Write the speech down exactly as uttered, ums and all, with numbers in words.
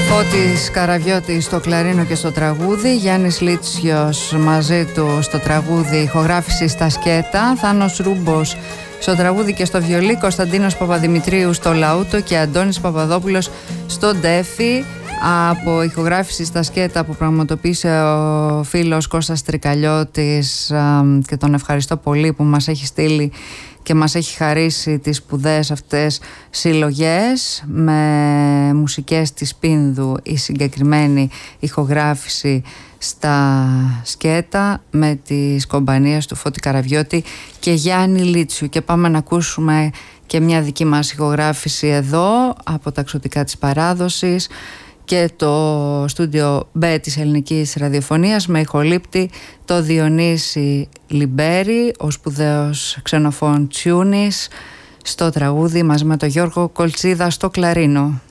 Φώτης Καραβιώτης στο κλαρίνο και στο τραγούδι, Γιάννης Λίτσιος μαζί του στο τραγούδι, ηχογράφηση στα σκέτα, Θάνος Ρούμπος στο τραγούδι και στο βιολί, Κωνσταντίνος Παπαδημητρίου στο λαούτο και Αντώνης Παπαδόπουλος στο ντέφι. Από ηχογράφηση στα σκέτα που πραγματοποίησε ο φίλος Κώστας Τρικαλιώτης, και τον ευχαριστώ πολύ που μας έχει στείλει και μας έχει χαρίσει τις σπουδαίες αυτές συλλογές με μουσικές της Πίνδου, η συγκεκριμένη ηχογράφηση στα σκέτα με τις κομπανίες του Φώτη Καραβιώτη και Γιάννη Λίτσιου. Και πάμε να ακούσουμε και μια δική μας ηχογράφηση εδώ από τα εξωτικά της παράδοσης και το στούντιο Μπ της ελληνικής ραδιοφωνίας με ηχολήπτη το Διονύση Λιμπέρη, ο σπουδαίος ξενοφών Τσιούνης στο τραγούδι μαζί με τον Γιώργο Κολτσίδα στο κλαρίνο.